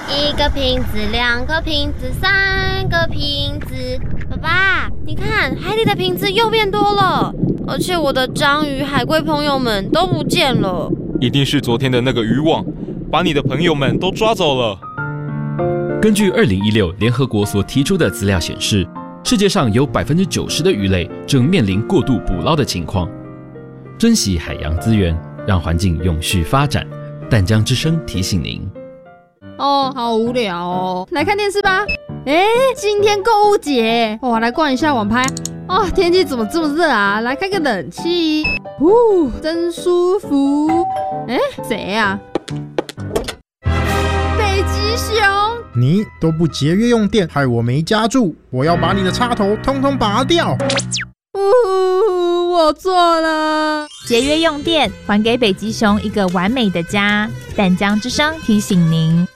1个瓶子，2个瓶子，3个瓶子。爸爸，你看海里的瓶子又变多了，而且我的章鱼、海龟朋友们都不见了。 一定是昨天的那个渔网把你的朋友们都抓走了。 根据2016联合国所提出的资料显示，世界上有90%的鱼类正面临过度捕捞的情况。珍惜海洋资源，让环境永续发展。淡江之声提醒您。 哦，好无聊哦，来看电视吧。今天购物节，来逛一下网拍。天气怎么这么热啊？来开个冷气，真舒服。谁啊？北极熊。 你都不节约用电，害我没家住。我要把你的插头通通拔掉。 我错了。 节约用电，还给北极熊一个完美的家。淡江之声提醒您。